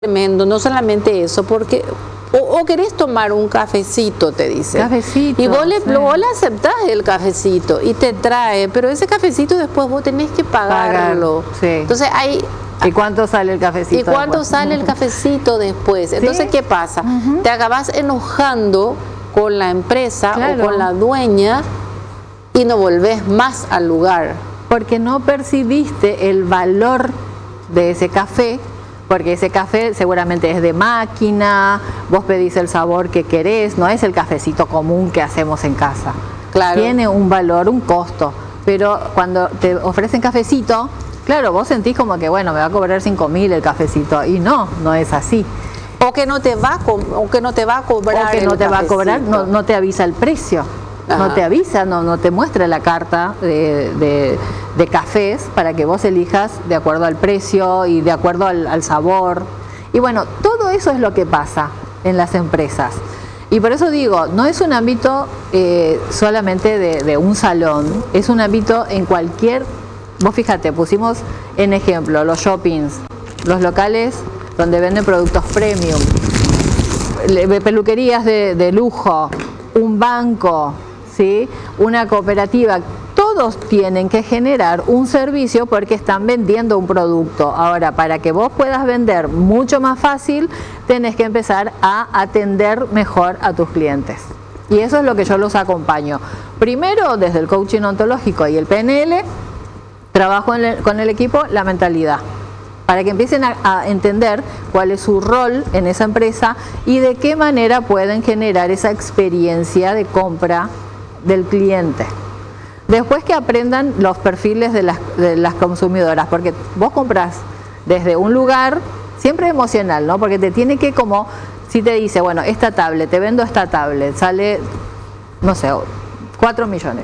Tremendo, no solamente eso, porque o querés tomar un cafecito, te dice. Cafecito. Y vos le aceptás el cafecito y te trae, pero ese cafecito después vos tenés que pagarlo. Sí. Entonces hay... ¿Y cuánto sale el cafecito? ¿Y cuánto sale el cafecito después? Entonces, ¿qué pasa? Te acabas enojando con la empresa o con la dueña y no volvés más al lugar. Porque no percibiste el valor de ese café, porque ese café seguramente es de máquina, vos pedís el sabor que querés, no es el cafecito común que hacemos en casa. Claro. Tiene un valor, un costo, pero cuando te ofrecen cafecito, claro, vos sentís como que, bueno, me va a cobrar 5.000 el cafecito, y no es así. O que no te va a cobrar. O que no te va a cobrar, no te avisa el precio. Ajá. No te avisa, no te muestra la carta de cafés para que vos elijas de acuerdo al precio y de acuerdo al sabor. Y bueno, todo eso es lo que pasa en las empresas. Y por eso digo, no es un ámbito solamente de un salón, es un ámbito en cualquier... Vos fíjate, pusimos en ejemplo los shoppings, los locales donde venden productos premium, peluquerías de lujo, un banco, ¿sí? Una cooperativa, todos tienen que generar un servicio porque están vendiendo un producto. Ahora, para que vos puedas vender mucho más fácil, tenés que empezar a atender mejor a tus clientes. Y eso es lo que yo los acompaño. Primero, desde el coaching ontológico y el PNL, trabajo con el equipo la mentalidad, para que empiecen a entender cuál es su rol en esa empresa y de qué manera pueden generar esa experiencia de compra del cliente. Después que aprendan los perfiles de las consumidoras, porque vos compras desde un lugar siempre emocional, ¿no? Porque te tiene que, como si te dice, bueno, esta tablet, te vendo esta tablet, sale, no sé, 4 millones.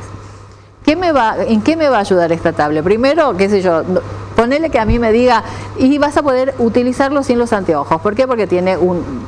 ¿En qué me va a ayudar esta tablet? Primero, qué sé yo, ponele que a mí me diga, y vas a poder utilizarlo sin los anteojos. ¿Por qué? Porque tiene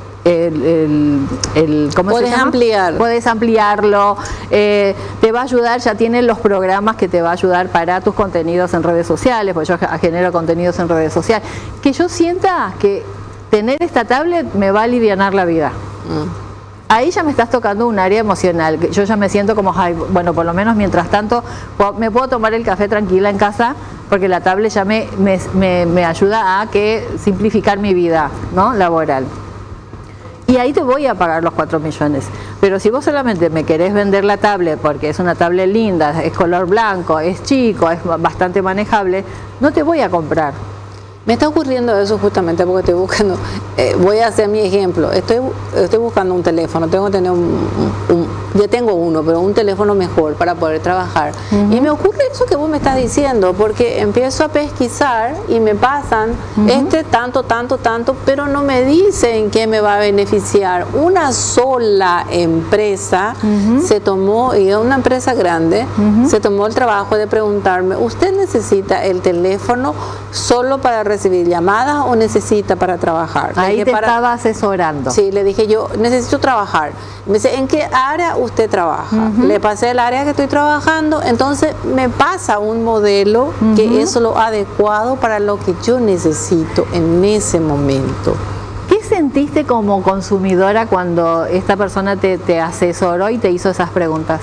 ¿cómo se llama? Puedes ampliarlo, te va a ayudar, ya tiene los programas que te va a ayudar para tus contenidos en redes sociales, porque yo genero contenidos en redes sociales. Que yo sienta que tener esta tablet me va a alivianar la vida. Ahí ya me estás tocando un área emocional. Yo ya me siento como, ay, bueno, por lo menos mientras tanto me puedo tomar el café tranquila en casa, porque la tablet ya me ayuda a simplificar mi vida, ¿no? Laboral. Y ahí te voy a pagar los 4 millones. Pero si vos solamente me querés vender la tablet porque es una tablet linda, es color blanco, es chico, es bastante manejable, no te voy a comprar. Me está ocurriendo eso justamente porque estoy buscando, voy a hacer mi ejemplo, estoy buscando un teléfono, tengo que tener ya tengo uno, pero un teléfono mejor para poder trabajar. Y me ocurre eso que vos me estás diciendo, porque empiezo a pesquisar y me pasan tanto, pero no me dicen qué me va a beneficiar. Una sola empresa se tomó, y es una empresa grande, se tomó el trabajo de preguntarme, ¿usted necesita el teléfono solo para recibir llamadas o necesita para trabajar? Ahí te estaba asesorando. Sí, le dije yo, necesito trabajar. Me dice, ¿en qué área usted trabaja? Le pasé el área que estoy trabajando, entonces me pasa un modelo que es lo adecuado para lo que yo necesito en ese momento. ¿Qué sentiste como consumidora cuando esta persona te asesoró y te hizo esas preguntas?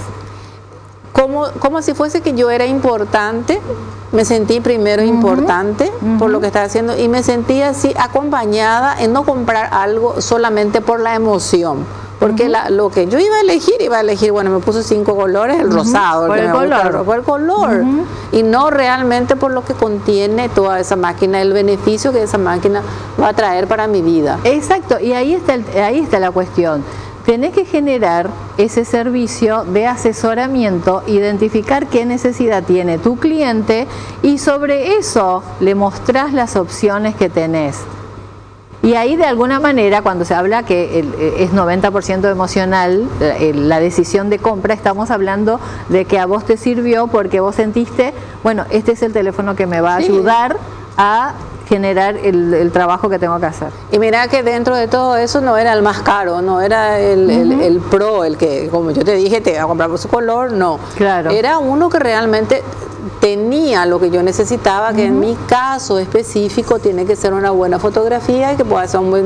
Como si fuese que yo era importante, me sentí primero importante por lo que estaba haciendo y me sentí así acompañada en no comprar algo solamente por la emoción. Porque lo que yo iba a elegir, bueno, me puso 5 colores, el rosado, por el color. Y no realmente por lo que contiene toda esa máquina, el beneficio que esa máquina va a traer para mi vida. Exacto, y ahí está la cuestión. Tenés que generar ese servicio de asesoramiento, identificar qué necesidad tiene tu cliente y sobre eso le mostrás las opciones que tenés. Y ahí de alguna manera, cuando se habla que es 90% emocional, la decisión de compra, estamos hablando de que a vos te sirvió porque vos sentiste, bueno, este es el teléfono que me va a ayudar a generar el trabajo que tengo que hacer. Y mira que dentro de todo eso no era el más caro, no era el Pro, el que, como yo te dije, te voy a comprar por su color, no. Claro. Era uno que realmente tenía lo que yo necesitaba, que en mi caso específico tiene que ser una buena fotografía y que pueda ser un buen